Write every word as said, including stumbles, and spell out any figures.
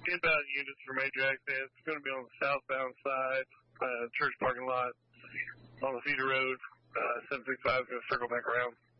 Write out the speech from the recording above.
inbound units for major access. It's going to be on the southbound side, uh, church parking lot on the feeder road. Uh, seven six five is going to circle back around.